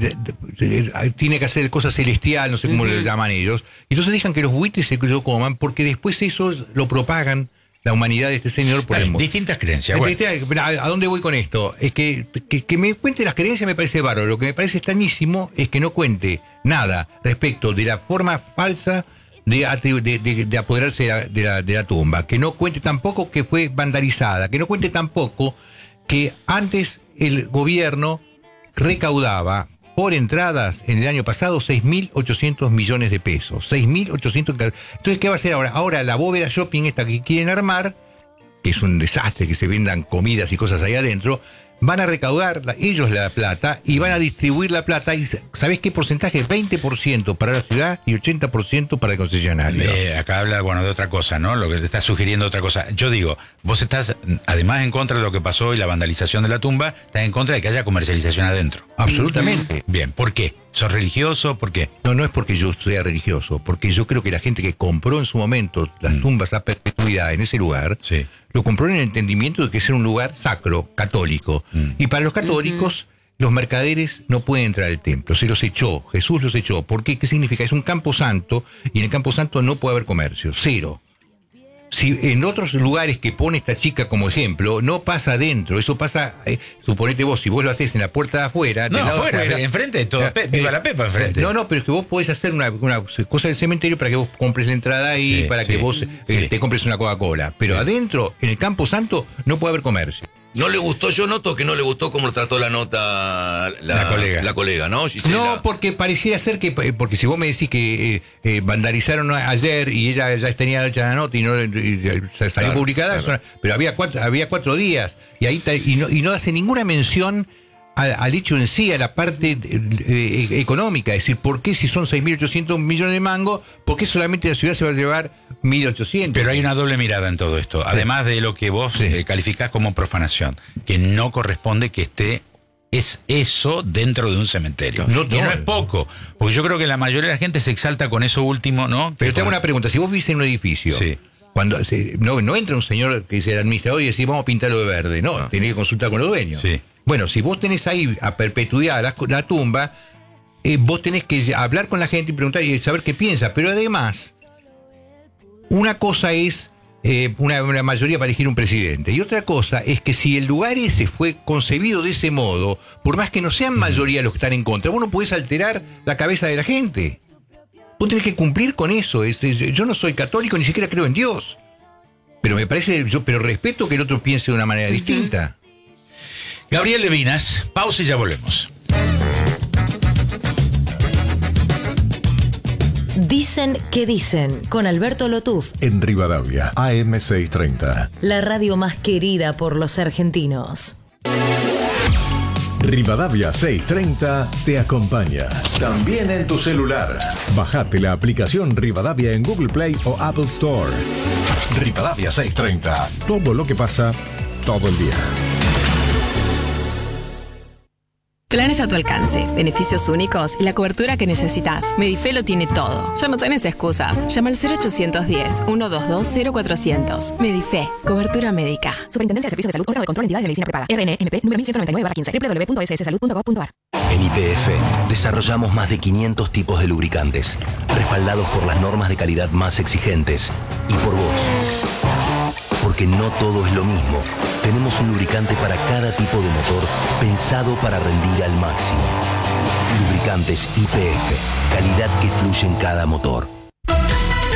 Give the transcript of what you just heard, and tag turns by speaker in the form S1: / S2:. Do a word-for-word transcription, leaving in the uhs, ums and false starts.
S1: de, de, de, tiene que hacer cosas celestial, no sé cómo uh-huh. le llaman ellos. Y entonces dejan que los buitres se lo coman, porque después eso lo propagan la humanidad de este señor por
S2: Hay
S1: el mundo.
S2: Distintas creencias. Bueno.
S1: ¿A dónde voy con esto? Es que, que, que me cuente las creencias me parece bárbaro. Lo que me parece extrañísimo es que no cuente nada respecto de la forma falsa de, de, de, de apoderarse de la, de, la, de la tumba. Que no cuente tampoco que fue vandalizada. Que no cuente tampoco que antes el gobierno recaudaba por entradas en el año pasado seis mil ochocientos millones de pesos. seis mil ochocientos. Entonces, ¿qué va a hacer ahora? Ahora la bóveda shopping esta que quieren armar, que es un desastre que se vendan comidas y cosas ahí adentro, van a recaudar la, ellos la plata y van a distribuir la plata. Y ¿sabés qué porcentaje? veinte por ciento para la ciudad y ochenta por ciento para el concesionario.
S2: Eh, acá habla, bueno, de otra cosa, ¿no? Lo que te está sugiriendo otra cosa. Yo digo, vos estás, además en contra de lo que pasó y la vandalización de la tumba, estás en contra de que haya comercialización adentro.
S1: Absolutamente.
S2: Bien, ¿por qué? ¿Sos religioso? ¿Por qué?
S1: No, no es porque yo sea religioso, porque yo creo que la gente que compró en su momento las mm. tumbas a perpetuidad en ese lugar,
S2: sí.
S1: lo compró en el entendimiento de que es un lugar sacro, católico. Mm. Y para los católicos, uh-huh. los mercaderes no pueden entrar al templo, se los echó, Jesús los echó. ¿Por qué? ¿Qué significa? Es un campo santo, y en el campo santo no puede haber comercio, cero. Si en otros lugares que pone esta chica como ejemplo, no pasa adentro, eso pasa, eh, suponete vos, si vos lo haces en la puerta de afuera...
S2: No,
S1: del lado
S2: afuera,
S1: afuera,
S2: enfrente, todo, eh, viva la Pepa, enfrente.
S1: No, no, pero es que vos podés hacer una, una cosa del cementerio para que vos compres la entrada ahí, sí, para sí, que vos eh, sí. te compres una Coca-Cola. Pero sí. adentro, en el Campo Santo, no puede haber comercio.
S3: No le gustó, yo noto que no le gustó cómo trató la nota la, la colega, la colega, ¿no? Gisela.
S1: No, porque pareciera ser que, porque si vos me decís que eh, eh, vandalizaron ayer y ella ya tenía hecha la nota y no y, y, salió claro, publicada, claro. pero había cuatro, había cuatro días y ahí y no, y no hace ninguna mención al, al hecho en sí, a la parte eh, económica, es decir, ¿por qué si son seis mil ochocientos millones de mangos, por qué solamente la ciudad se va a llevar mil ochocientos?
S2: Pero hay una doble mirada en todo esto, además de lo que vos sí. eh, calificás como profanación, que no corresponde que esté es eso dentro de un cementerio. No, no. Y no es poco, porque yo creo que la mayoría de la gente se exalta con eso último, ¿no?
S1: Pero te hago una pregunta, si vos vivís en un edificio... Sí. Cuando se, no, no entra un señor que dice el administrador y dice vamos a pintarlo de verde, no, no. tenés que consultar con los dueños.
S2: Sí.
S1: Bueno, si vos tenés ahí a perpetuidad la, la tumba, eh, vos tenés que hablar con la gente y preguntar y saber qué piensa. Pero además, una cosa es eh, una, una mayoría para elegir un presidente y otra cosa es que si el lugar ese fue concebido de ese modo, por más que no sean mayoría los que están en contra, vos no podés alterar la cabeza de la gente. Vos tenés que cumplir con eso. Es, es, yo no soy católico, ni siquiera creo en Dios. Pero me parece, yo pero respeto que el otro piense de una manera uh-huh. distinta.
S2: Gabriel Levinas, pausa y ya volvemos.
S4: Dicen que dicen, con Alberto Lotuf.
S5: En Rivadavia, A M seiscientos treinta.
S4: La radio más querida por los argentinos.
S5: Rivadavia seiscientos treinta te acompaña. También en tu celular. Bajate la aplicación Rivadavia en Google Play o Apple Store. Rivadavia seiscientos treinta. Todo lo que pasa, todo el día.
S6: Planes a tu alcance, beneficios únicos y la cobertura que necesitas. Medife lo tiene todo. Ya no tenés excusas. Llama al cero ochocientos diez, ciento veintidós, cero cuatrocientos. Medife, cobertura médica.
S7: Superintendencia de Servicios de Salud, órgano de control, entidades de medicina prepaga. R N M P número mil ciento noventa y nueve barra quince. doble u doble u doble u punto s s salud punto gov punto a r.
S8: En Y P F desarrollamos más de quinientos tipos de lubricantes, respaldados por las normas de calidad más exigentes y por vos. Porque no todo es lo mismo. Tenemos un lubricante para cada tipo de motor pensado para rendir al máximo. Lubricantes Y P F. Calidad que fluye en cada motor.